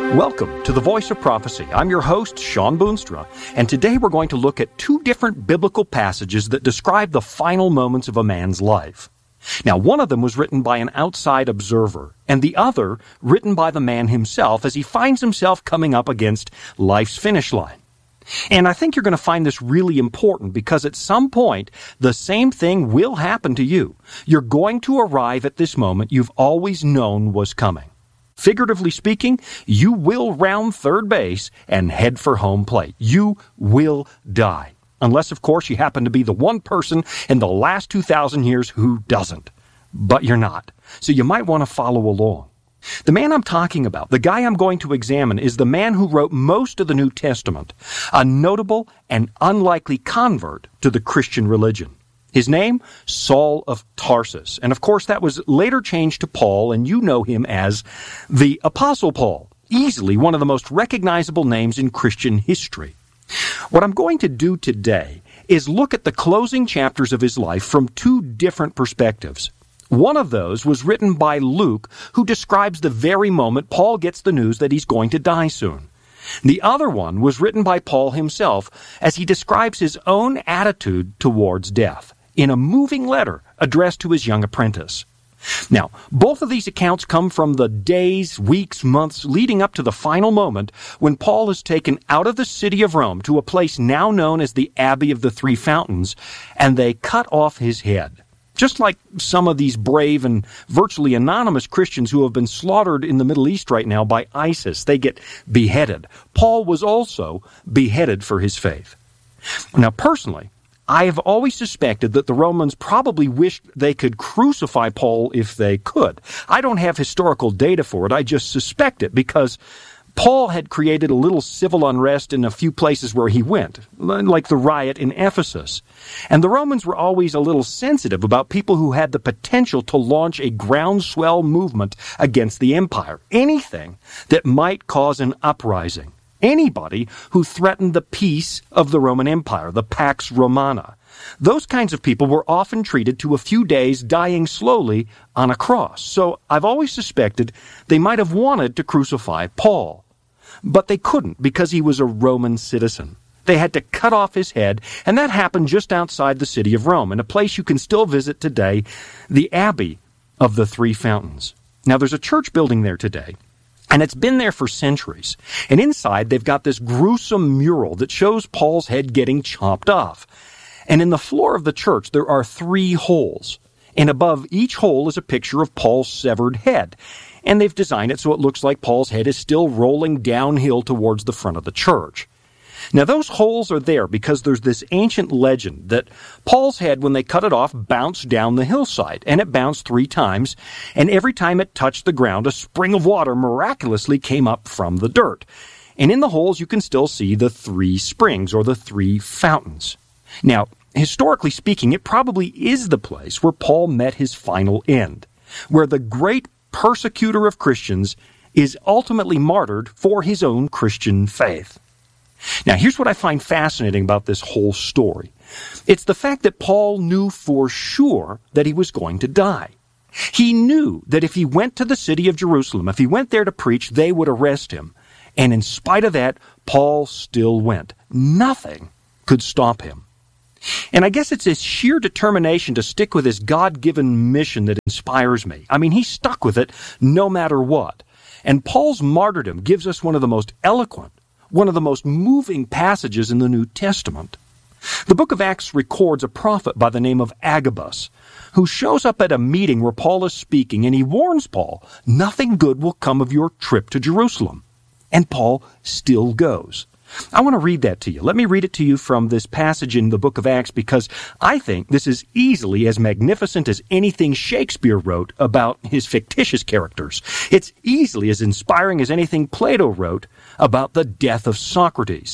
Welcome to the Voice of Prophecy. I'm your host, Sean Boonstra, and today we're going to look at two different biblical passages that describe the final moments of a man's life. Now, one of them was written by an outside observer, and the other written by the man himself as he finds himself coming up against life's finish line. And I think you're going to find this really important because at some point, the same thing will happen to you. You're going to arrive at this moment you've always known was coming. Figuratively speaking, you will round third base and head for home plate. You will die. Unless, of course, you happen to be the one person in the last 2,000 years who doesn't. But you're not. So you might want to follow along. The man I'm talking about, the guy I'm going to examine, is the man who wrote most of the New Testament, a notable and unlikely convert to the Christian religion. His name, Saul of Tarsus. And of course, that was later changed to Paul, and you know him as the Apostle Paul, easily one of the most recognizable names in Christian history. What I'm going to do today is look at the closing chapters of his life from two different perspectives. One of those was written by Luke, who describes the very moment Paul gets the news that he's going to die soon. The other one was written by Paul himself as he describes his own attitude towards death in a moving letter addressed to his young apprentice. Now, both of these accounts come from the days, weeks, months leading up to the final moment when Paul is taken out of the city of Rome to a place now known as the Abbey of the Three Fountains, and they cut off his head. Just like some of these brave and virtually anonymous Christians who have been slaughtered in the Middle East right now by ISIS, they get beheaded. Paul was also beheaded for his faith. Now, personally, I have always suspected that the Romans probably wished they could crucify Paul if they could. I don't have historical data for it. I just suspect it because Paul had created a little civil unrest in a few places where he went, like the riot in Ephesus. And the Romans were always a little sensitive about people who had the potential to launch a groundswell movement against the empire. Anything that might cause an uprising. Anybody who threatened the peace of the Roman Empire, the Pax Romana. Those kinds of people were often treated to a few days dying slowly on a cross. So I've always suspected they might have wanted to crucify Paul. But they couldn't because he was a Roman citizen. They had to cut off his head, and that happened just outside the city of Rome, in a place you can still visit today, the Abbey of the Three Fountains. Now, there's a church building there today, and it's been there for centuries. And inside, they've got this gruesome mural that shows Paul's head getting chopped off. And in the floor of the church, there are 3 holes. And above each hole is a picture of Paul's severed head. And they've designed it so it looks like Paul's head is still rolling downhill towards the front of the church. Now, those holes are there because there's this ancient legend that Paul's head, when they cut it off, bounced down the hillside, and it bounced 3 times, and every time it touched the ground, a spring of water miraculously came up from the dirt. And in the holes, you can still see the 3 springs, or the 3 fountains. Now, historically speaking, it probably is the place where Paul met his final end, where the great persecutor of Christians is ultimately martyred for his own Christian faith. Now, here's what I find fascinating about this whole story. It's the fact that Paul knew for sure that he was going to die. He knew that if he went to the city of Jerusalem, if he went there to preach, they would arrest him. And in spite of that, Paul still went. Nothing could stop him. And I guess it's his sheer determination to stick with his God-given mission that inspires me. I mean, he stuck with it no matter what. And Paul's martyrdom gives us one of the most eloquent, one of the most moving passages in the New Testament. The book of Acts records a prophet by the name of Agabus, who shows up at a meeting where Paul is speaking, and he warns Paul, nothing good will come of your trip to Jerusalem. And Paul still goes. I want to read that to you. Let me read it to you from this passage in the book of Acts because I think this is easily as magnificent as anything Shakespeare wrote about his fictitious characters. It's easily as inspiring as anything Plato wrote about the death of Socrates.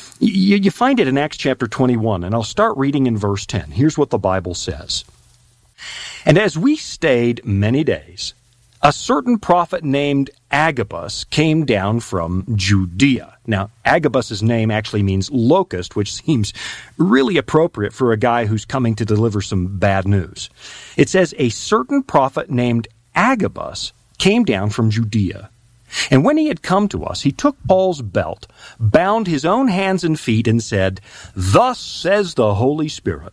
You find it in Acts chapter 21, and I'll start reading in verse 10. Here's what the Bible says. And as we stayed many days, a certain prophet named Agabus came down from Judea. Now, Agabus' name actually means locust, which seems really appropriate for a guy who's coming to deliver some bad news. It says, a certain prophet named Agabus came down from Judea, And when he had come to us, he took Paul's belt, bound his own hands and feet, and said, "Thus says the Holy Spirit,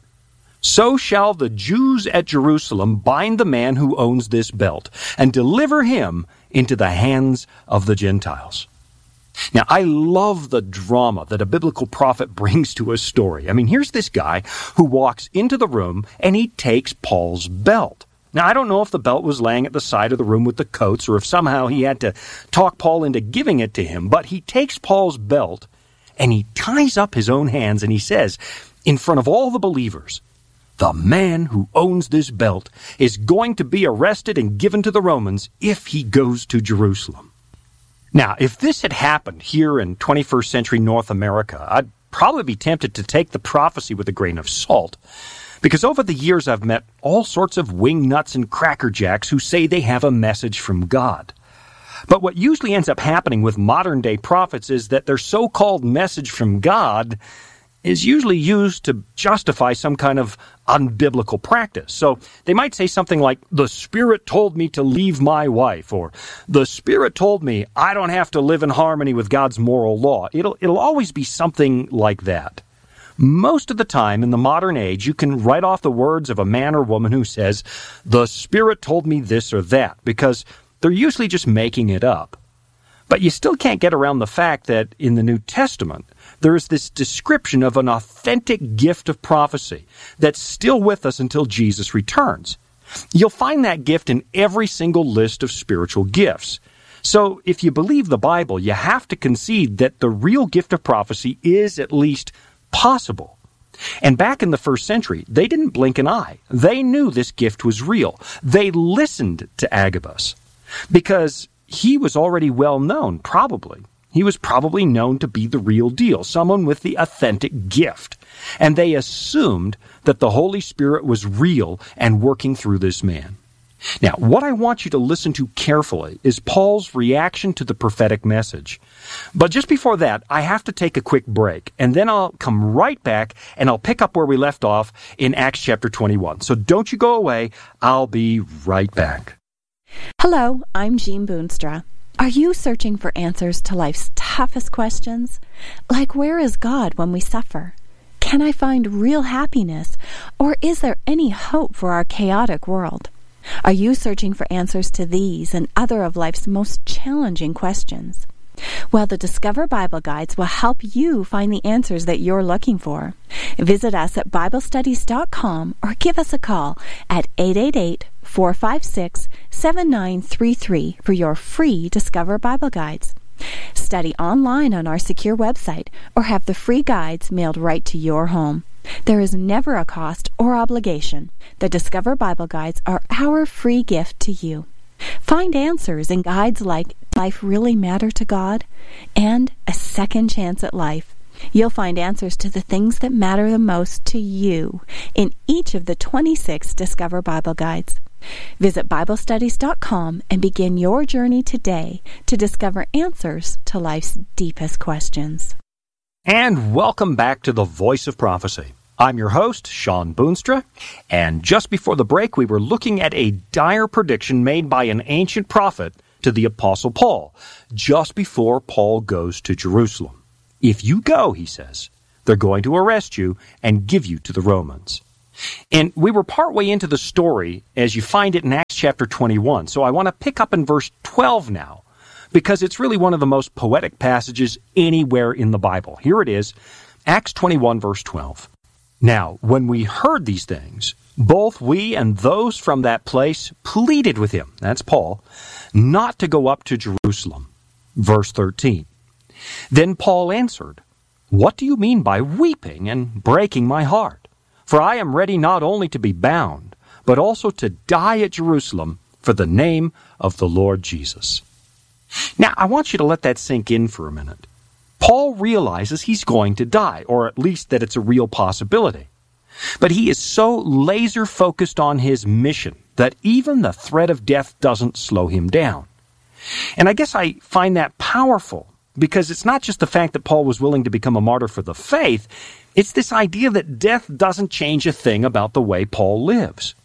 so shall the Jews at Jerusalem bind the man who owns this belt, and deliver him into the hands of the Gentiles." Now, I love the drama that a biblical prophet brings to a story. I mean, here's this guy who walks into the room, and he takes Paul's belt. Now, I don't know if the belt was laying at the side of the room with the coats, or if somehow he had to talk Paul into giving it to him, but he takes Paul's belt, and he ties up his own hands, and he says, in front of all the believers, "The man who owns this belt is going to be arrested and given to the Romans if he goes to Jerusalem." Now, if this had happened here in 21st century North America, I'd probably be tempted to take the prophecy with a grain of salt. Because over the years I've met all sorts of wingnuts and crackerjacks who say they have a message from God. But what usually ends up happening with modern-day prophets is that their so-called message from God is usually used to justify some kind of unbiblical practice. So they might say something like, "The Spirit told me to leave my wife," or "The Spirit told me I don't have to live in harmony with God's moral law." It'll always be something like that. Most of the time in the modern age, you can write off the words of a man or woman who says, "The Spirit told me this or that," because they're usually just making it up. But you still can't get around the fact that in the New Testament, there is this description of an authentic gift of prophecy that's still with us until Jesus returns. You'll find that gift in every single list of spiritual gifts. So if you believe the Bible, you have to concede that the real gift of prophecy is at least possible. And back in the first century, they didn't blink an eye. They knew this gift was real. They listened to Agabus because he was already well known, probably. He was probably known to be the real deal, someone with the authentic gift. And they assumed that the Holy Spirit was real and working through this man. Now, what I want you to listen to carefully is Paul's reaction to the prophetic message. But just before that, I have to take a quick break, and then I'll come right back and I'll pick up where we left off in Acts chapter 21. So don't you go away. I'll be right back. Hello, I'm Jean Boonstra. Are you searching for answers to life's toughest questions? Like, where is God when we suffer? Can I find real happiness? Or is there any hope for our chaotic world? Are you searching for answers to these and other of life's most challenging questions? Well, the Discover Bible Guides will help you find the answers that you're looking for. Visit us at BibleStudies.com or give us a call at 888-456-7933 for your free Discover Bible Guides. Study online on our secure website or have the free guides mailed right to your home. There is never a cost or obligation. The Discover Bible Guides are our free gift to you. Find answers in guides like Life Really Matter to God and A Second Chance at Life. You'll find answers to the things that matter the most to you in each of the 26 Discover Bible Guides. Visit BibleStudies.com and begin your journey today to discover answers to life's deepest questions. And welcome back to the Voice of Prophecy. I'm your host, Sean Boonstra, and just before the break, we were looking at a dire prediction made by an ancient prophet to the Apostle Paul, just before Paul goes to Jerusalem. If you go, he says, they're going to arrest you and give you to the Romans. And we were partway into the story as you find it in Acts chapter 21, so I want to pick up in verse 12 now, because it's really one of the most poetic passages anywhere in the Bible. Here it is, Acts 21, verse 12. Now, when we heard these things, both we and those from that place pleaded with him, that's Paul, not to go up to Jerusalem. Verse 13. Then Paul answered, "What do you mean by weeping and breaking my heart? For I am ready not only to be bound, but also to die at Jerusalem for the name of the Lord Jesus." Now, I want you to let that sink in for a minute. Paul realizes he's going to die, or at least that it's a real possibility. But he is so laser-focused on his mission that even the threat of death doesn't slow him down. And I guess I find that powerful, because it's not just the fact that Paul was willing to become a martyr for the faith, it's this idea that death doesn't change a thing about the way Paul lives.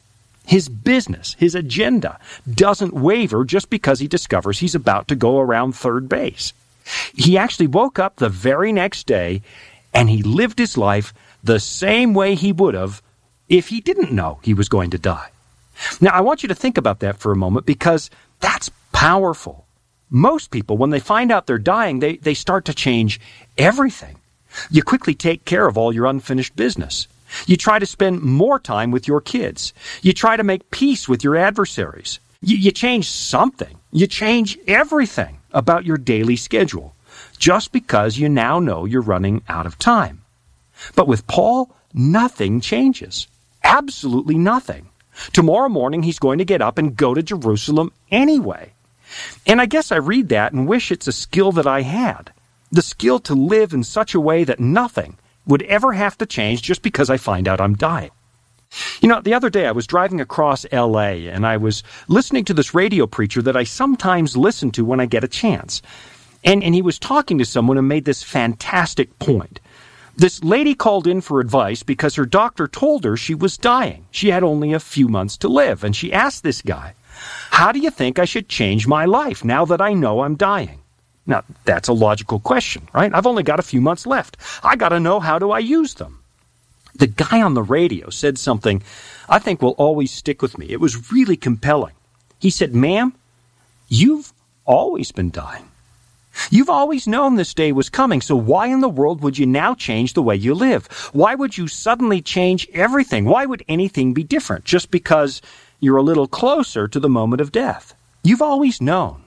His business, his agenda, doesn't waver just because he discovers he's about to go around third base. He actually woke up the very next day, and he lived his life the same way he would have if he didn't know he was going to die. Now, I want you to think about that for a moment, because that's powerful. Most people, when they find out they're dying, they start to change everything. You quickly take care of all your unfinished business. You try to spend more time with your kids. You try to make peace with your adversaries. You change something. You change everything about your daily schedule, just because you now know you're running out of time. But with Paul, nothing changes. Absolutely nothing. Tomorrow morning, he's going to get up and go to Jerusalem anyway. And I guess I read that and wish it's a skill that I had. The skill to live in such a way that nothing would ever have to change just because I find out I'm dying. You know, the other day I was driving across L.A. and I was listening to this radio preacher that I sometimes listen to when I get a chance. And he was talking to someone and made this fantastic point. This lady called in for advice because her doctor told her she was dying. She had only a few months to live. And she asked this guy, "How do you think I should change my life now that I know I'm dying?" Now, that's a logical question, right? I've only got a few months left. I got to know, how do I use them? The guy on the radio said something I think will always stick with me. It was really compelling. He said, "Ma'am, you've always been dying. You've always known this day was coming, so why in the world would you now change the way you live? Why would you suddenly change everything? Why would anything be different just because you're a little closer to the moment of death? You've always known."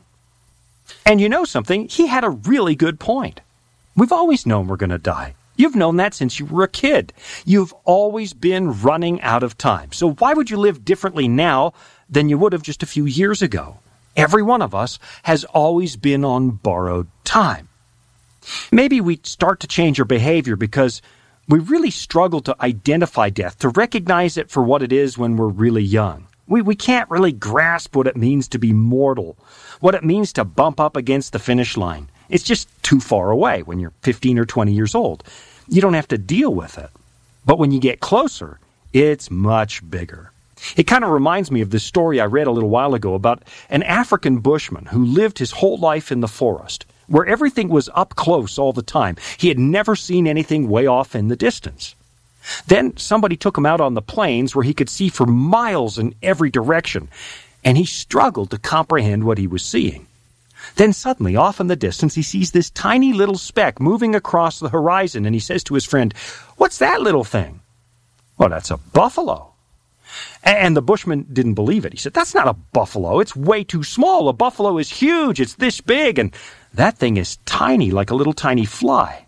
And you know something? He had a really good point. We've always known we're going to die. You've known that since you were a kid. You've always been running out of time. So why would you live differently now than you would have just a few years ago? Every one of us has always been on borrowed time. Maybe we start to change our behavior because we really struggle to identify death, to recognize it for what it is when we're really young. We can't really grasp what it means to be mortal, what it means to bump up against the finish line. It's just too far away when you're 15 or 20 years old. You don't have to deal with it. But when you get closer, it's much bigger. It kind of reminds me of this story I read a little while ago about an African bushman who lived his whole life in the forest, where everything was up close all the time. He had never seen anything way off in the distance. Then somebody took him out on the plains where he could see for miles in every direction, and he struggled to comprehend what he was seeing. Then suddenly, off in the distance, he sees this tiny little speck moving across the horizon, and he says to his friend, "What's that little thing?" "Well, that's a buffalo." And the bushman didn't believe it. He said, "That's not a buffalo. It's way too small. A buffalo is huge. It's this big, and that thing is tiny, like a little tiny fly."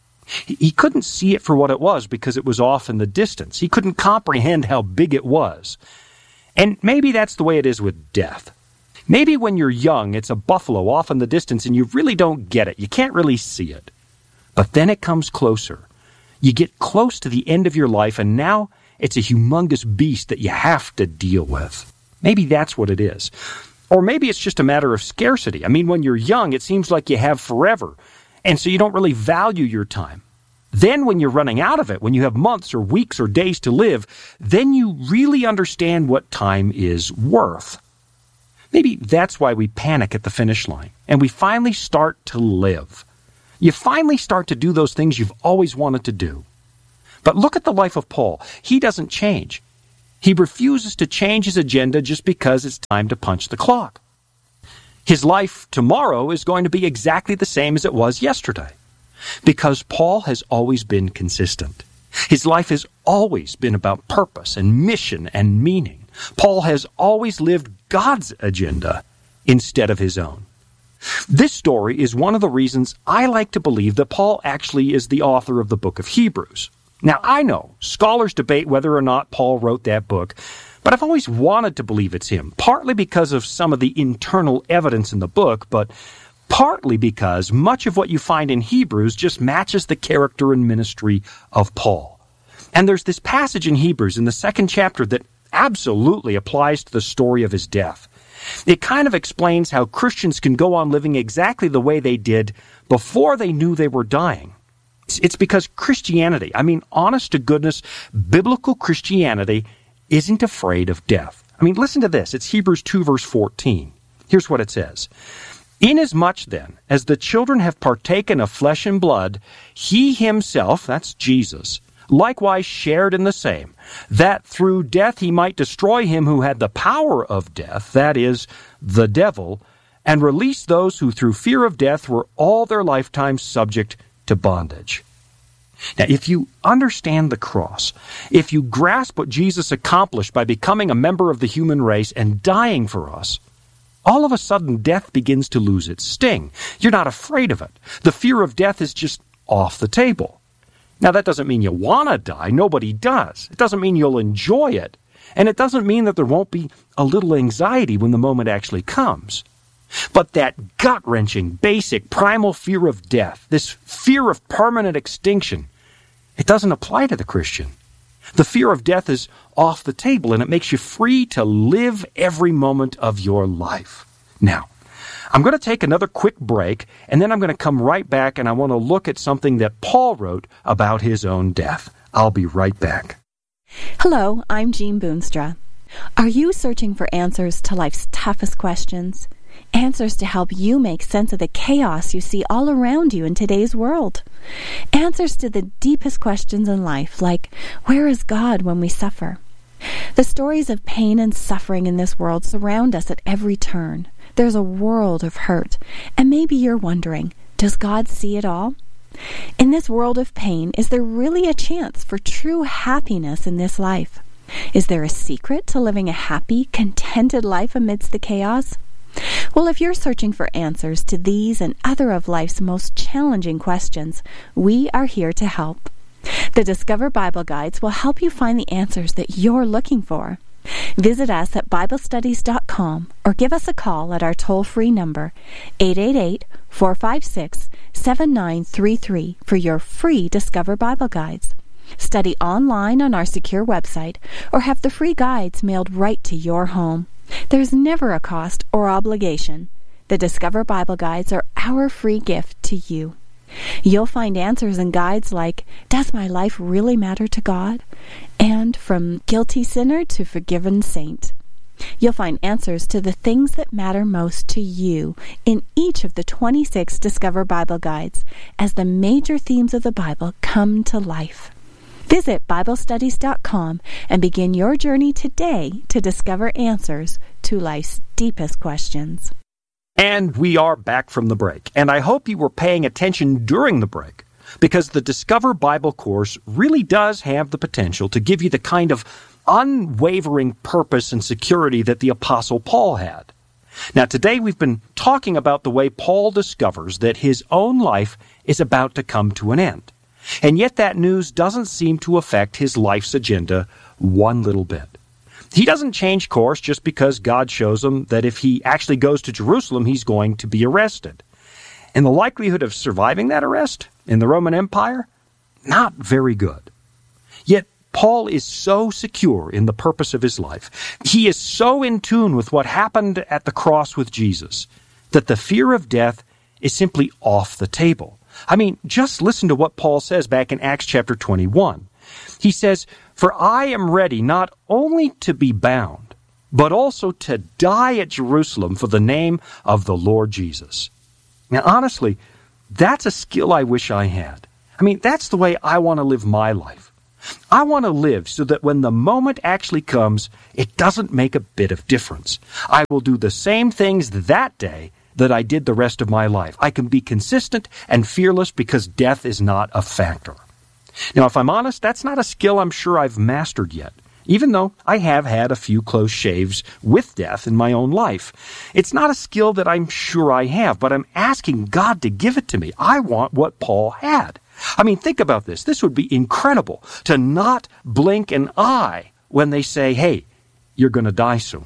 He couldn't see it for what it was because it was off in the distance. He couldn't comprehend how big it was. And maybe that's the way it is with death. Maybe when you're young, it's a buffalo off in the distance and you really don't get it. You can't really see it. But then it comes closer. You get close to the end of your life, and now it's a humongous beast that you have to deal with. Maybe that's what it is. Or maybe it's just a matter of scarcity. I mean, when you're young, it seems like you have forever, and so you don't really value your time. Then when you're running out of it, when you have months or weeks or days to live, then you really understand what time is worth. Maybe that's why we panic at the finish line, and we finally start to live. You finally start to do those things you've always wanted to do. But look at the life of Paul. He doesn't change. He refuses to change his agenda just because it's time to punch the clock. His life tomorrow is going to be exactly the same as it was yesterday, because Paul has always been consistent. His life has always been about purpose and mission and meaning. Paul has always lived God's agenda instead of his own. This story is one of the reasons I like to believe that Paul actually is the author of the book of Hebrews. Now, I know scholars debate whether or not Paul wrote that book, but I've always wanted to believe it's him, partly because of some of the internal evidence in the book, but partly because much of what you find in Hebrews just matches the character and ministry of Paul. And there's this passage in Hebrews in the 2nd chapter that absolutely applies to the story of his death. It kind of explains how Christians can go on living exactly the way they did before they knew they were dying. It's because Christianity, honest to goodness, biblical Christianity isn't afraid of death. I mean, listen to this. It's Hebrews 2, verse 14. Here's what it says. Inasmuch then, as the children have partaken of flesh and blood, he himself, that's Jesus, likewise shared in the same, that through death he might destroy him who had the power of death, that is, the devil, and release those who through fear of death were all their lifetime subject to bondage. Now, if you understand the cross, if you grasp what Jesus accomplished by becoming a member of the human race and dying for us, all of a sudden death begins to lose its sting. You're not afraid of it. The fear of death is just off the table. Now, that doesn't mean you want to die. Nobody does. It doesn't mean you'll enjoy it. And it doesn't mean that there won't be a little anxiety when the moment actually comes. But that gut-wrenching, basic, primal fear of death, this fear of permanent extinction, it doesn't apply to the Christian. The fear of death is off the table, and it makes you free to live every moment of your life. Now, I'm going to take another quick break, and then I'm going to come right back, and I want to look at something that Paul wrote about his own death. I'll be right back. Hello, I'm Jean Boonstra. Are you searching for answers to life's toughest questions? Answers to help you make sense of the chaos you see all around you in today's world. Answers to the deepest questions in life, like, where is God when we suffer? The stories of pain and suffering in this world surround us at every turn. There's a world of hurt, and maybe you're wondering, does God see it all? In this world of pain, is there really a chance for true happiness in this life? Is there a secret to living a happy, contented life amidst the chaos? Well, if you're searching for answers to these and other of life's most challenging questions, we are here to help. The Discover Bible Guides will help you find the answers that you're looking for. Visit us at BibleStudies.com or give us a call at our toll-free number, 888-456-7933 for your free Discover Bible Guides. Study online on our secure website or have the free guides mailed right to your home. There's never a cost or obligation. The Discover Bible Guides are our free gift to you. You'll find answers and guides like, does my life really matter to God? And from guilty sinner to forgiven saint. You'll find answers to the things that matter most to you in each of the 26 Discover Bible Guides as the major themes of the Bible come to life. Visit BibleStudies.com and begin your journey today to discover answers to life's deepest questions. And we are back from the break. And I hope you were paying attention during the break, because the Discover Bible course really does have the potential to give you the kind of unwavering purpose and security that the Apostle Paul had. Now, today we've been talking about the way Paul discovers that his own life is about to come to an end. And yet that news doesn't seem to affect his life's agenda one little bit. He doesn't change course just because God shows him that if he actually goes to Jerusalem, he's going to be arrested. And the likelihood of surviving that arrest in the Roman Empire? Not very good. Yet Paul is so secure in the purpose of his life. He is so in tune with what happened at the cross with Jesus that the fear of death is simply off the table. I mean, just listen to what Paul says back in Acts chapter 21. He says, "For I am ready not only to be bound, but also to die at Jerusalem for the name of the Lord Jesus." Now, honestly, that's a skill I wish I had. I mean, that's the way I want to live my life. I want to live so that when the moment actually comes, it doesn't make a bit of difference. I will do the same things that day that I did the rest of my life. I can be consistent and fearless because death is not a factor. Now, if I'm honest, that's not a skill I'm sure I've mastered yet, even though I have had a few close shaves with death in my own life. It's not a skill that I'm sure I have, but I'm asking God to give it to me. I want what Paul had. I mean, think about this. This would be incredible to not blink an eye when they say, hey, you're going to die soon.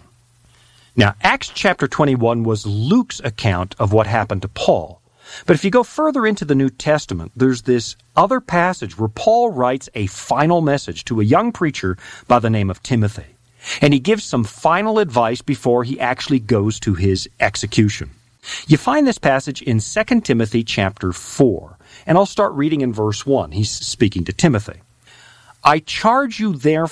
Now, Acts chapter 21 was Luke's account of what happened to Paul. But if you go further into the New Testament, there's this other passage where Paul writes a final message to a young preacher by the name of Timothy. And he gives some final advice before he actually goes to his execution. You find this passage in 2 Timothy chapter 4. And I'll start reading in verse 1. He's speaking to Timothy. "I charge you therefore,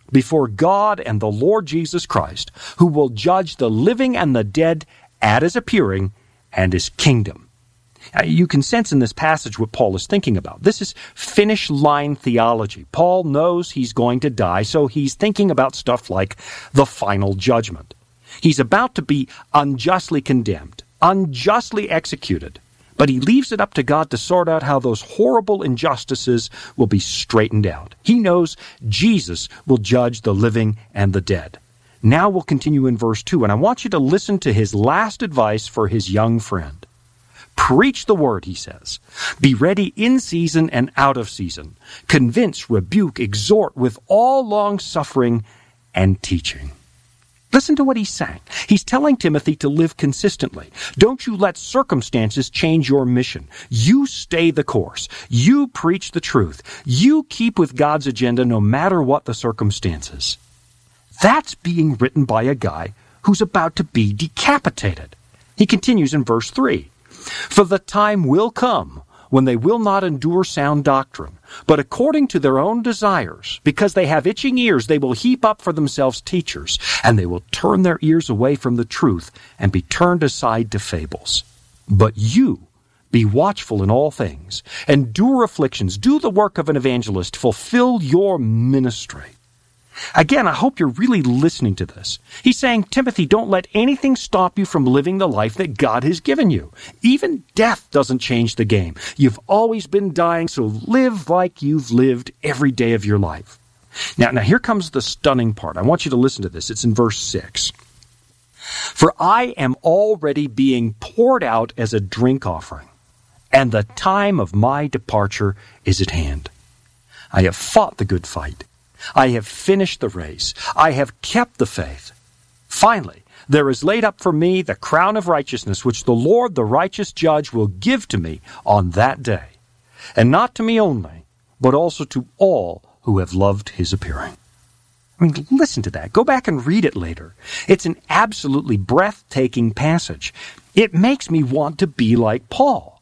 before God and the Lord Jesus Christ, who will judge the living and the dead at his appearing and his kingdom. You can sense in this passage what Paul is thinking about. This is finish line theology. Paul knows he's going to die, so he's thinking about stuff like the final judgment. He's about to be unjustly condemned, unjustly executed, but he leaves it up to God to sort out how those horrible injustices will be straightened out. He knows Jesus will judge the living and the dead. Now we'll continue in verse 2, and I want you to listen to his last advice for his young friend. Preach the word, he says. Be ready in season and out of season. Convince, rebuke, exhort with all long-suffering and teaching. Listen to what he's saying. He's telling Timothy to live consistently. Don't you let circumstances change your mission. You stay the course. You preach the truth. You keep with God's agenda no matter what the circumstances. That's being written by a guy who's about to be decapitated. He continues in verse 3. For the time will come when they will not endure sound doctrine, but according to their own desires, because they have itching ears, they will heap up for themselves teachers, and they will turn their ears away from the truth and be turned aside to fables. But you, be watchful in all things, endure afflictions, do the work of an evangelist, fulfill your ministry. Again, I hope you're really listening to this. He's saying, Timothy, don't let anything stop you from living the life that God has given you. Even death doesn't change the game. You've always been dying, so live like you've lived every day of your life. Now here comes the stunning part. I want you to listen to this. It's in verse 6. For I am already being poured out as a drink offering, and the time of my departure is at hand. I have fought the good fight. I have finished the race. I have kept the faith. Finally, there is laid up for me the crown of righteousness, which the Lord, the righteous judge, will give to me on that day. And not to me only, but also to all who have loved his appearing. I mean, listen to that. Go back and read it later. It's an absolutely breathtaking passage. It makes me want to be like Paul.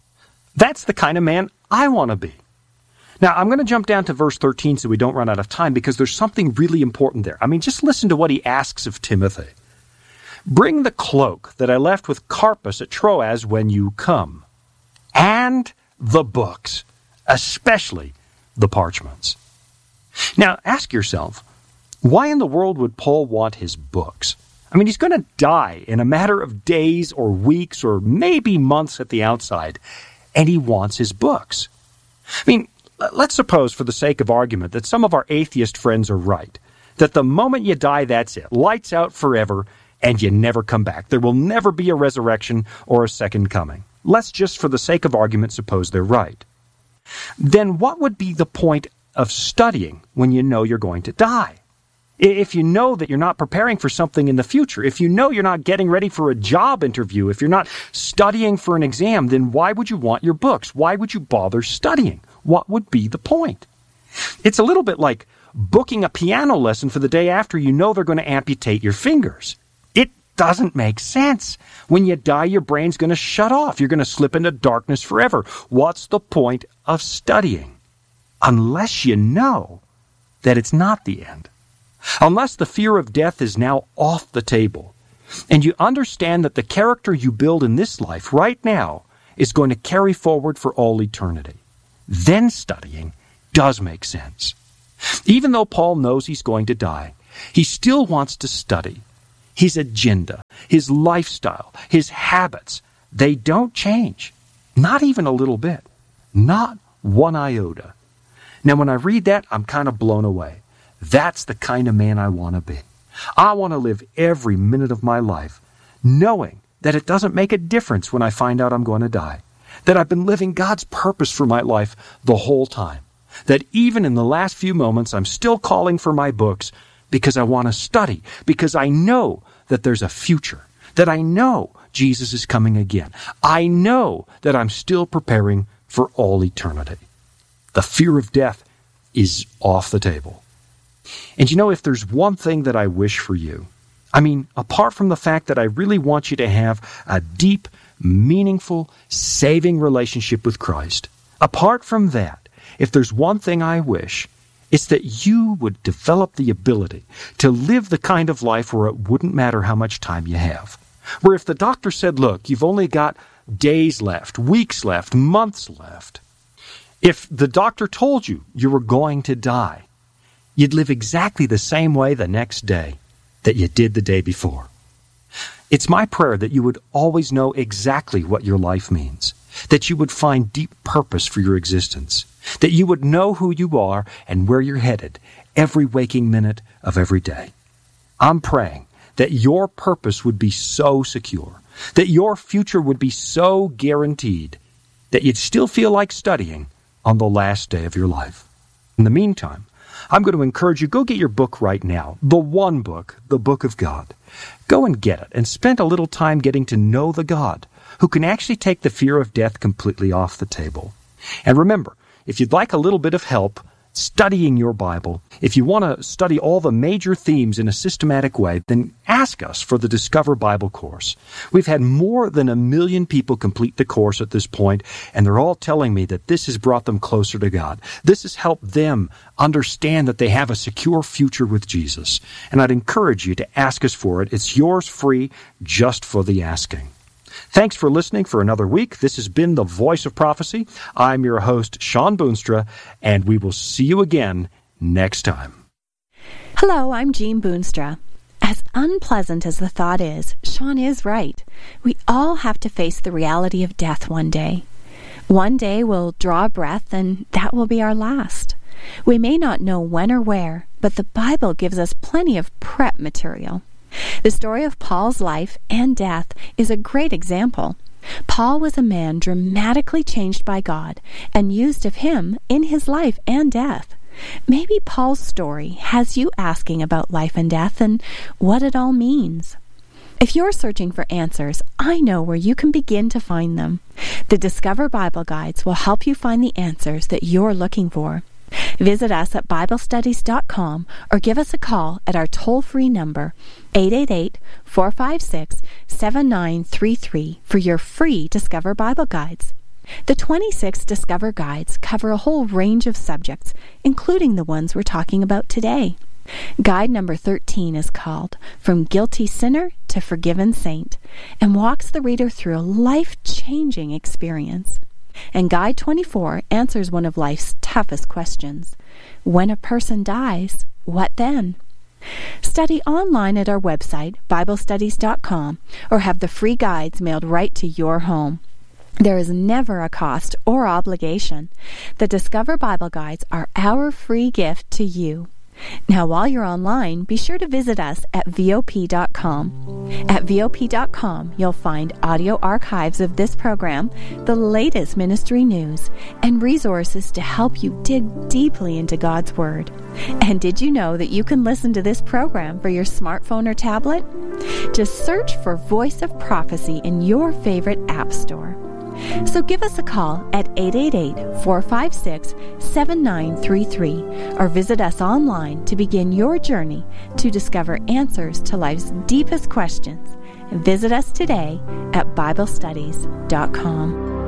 That's the kind of man I want to be. Now, I'm going to jump down to verse 13 so we don't run out of time, because there's something really important there. I mean, just listen to what he asks of Timothy. Bring the cloak that I left with Carpus at Troas when you come, and the books, especially the parchments. Now, ask yourself, why in the world would Paul want his books? I mean, he's going to die in a matter of days or weeks or maybe months at the outside, and he wants his books. I mean, let's suppose, for the sake of argument, that some of our atheist friends are right, that the moment you die, that's it, lights out forever, and you never come back. There will never be a resurrection or a second coming. Let's just, for the sake of argument, suppose they're right. Then what would be the point of studying when you know you're going to die? If you know that you're not preparing for something in the future, if you know you're not getting ready for a job interview, if you're not studying for an exam, then why would you want your books? Why would you bother studying? What would be the point? It's a little bit like booking a piano lesson for the day after you know they're going to amputate your fingers. It doesn't make sense. When you die, your brain's going to shut off. You're going to slip into darkness forever. What's the point of studying? Unless you know that it's not the end. Unless the fear of death is now off the table, and you understand that the character you build in this life right now is going to carry forward for all eternity. Then studying does make sense. Even though Paul knows he's going to die, he still wants to study. His agenda, his lifestyle, his habits, they don't change. Not even a little bit. Not one iota. Now, when I read that, I'm kind of blown away. That's the kind of man I want to be. I want to live every minute of my life knowing that it doesn't make a difference when I find out I'm going to die. That I've been living God's purpose for my life the whole time. That even in the last few moments, I'm still calling for my books because I want to study, because I know that there's a future, that I know Jesus is coming again. I know that I'm still preparing for all eternity. The fear of death is off the table. And you know, if there's one thing that I wish for you, I mean, apart from the fact that I really want you to have a deep, meaningful, saving relationship with Christ, apart from that, if there's one thing I wish, It's that you would develop the ability to live the kind of life where it wouldn't matter how much time you have. Where if the doctor said, look, you've only got days left, weeks left, months left. If the doctor told you you were going to die, you'd live exactly the same way the next day that you did the day before. It's my prayer that you would always know exactly what your life means, that you would find deep purpose for your existence, that you would know who you are and where you're headed every waking minute of every day. I'm praying that your purpose would be so secure, that your future would be so guaranteed, that you'd still feel like studying on the last day of your life. In the meantime, I'm going to encourage you, go get your book right now, the one book, the Book of God. Go and get it and spend a little time getting to know the God who can actually take the fear of death completely off the table. And remember, if you'd like a little bit of help studying your Bible, if you want to study all the major themes in a systematic way, then ask us for the Discover Bible course. We've had more than 1 million people complete the course at this point, and they're all telling me that this has brought them closer to God. This has helped them understand that they have a secure future with Jesus. And I'd encourage you to ask us for it. It's yours free, just for the asking. Thanks for listening for another week. This has been The Voice of Prophecy. I'm your host, Shawn Boonstra, and we will see you again next time. Hello, I'm Jean Boonstra. As unpleasant as the thought is, Shawn is right. We all have to face the reality of death one day. One day we'll draw a breath, and that will be our last. We may not know when or where, but the Bible gives us plenty of prep material. The story of Paul's life and death is a great example. Paul was a man dramatically changed by God and used of him in his life and death. Maybe Paul's story has you asking about life and death and what it all means. If you're searching for answers, I know where you can begin to find them. The Discover Bible Guides will help you find the answers that you're looking for. Visit us at BibleStudies.com or give us a call at our toll-free number, 888-456-7933, for your free Discover Bible Guides. The 26 Discover Guides cover a whole range of subjects, including the ones we're talking about today. Guide number 13 is called From Guilty Sinner to Forgiven Saint and walks the reader through a life-changing experience. And Guide 24 answers one of life's toughest questions. When a person dies, what then? Study online at our website, BibleStudies.com, or have the free guides mailed right to your home. There is never a cost or obligation. The Discover Bible Guides are our free gift to you. Now, while you're online, be sure to visit us at VOP.com. At VOP.com, you'll find audio archives of this program, the latest ministry news, and resources to help you dig deeply into God's Word. And did you know that you can listen to this program for your smartphone or tablet? Just search for Voice of Prophecy in your favorite app store. So give us a call at 888-456-7933 or visit us online to begin your journey to discover answers to life's deepest questions. Visit us today at BibleStudies.com.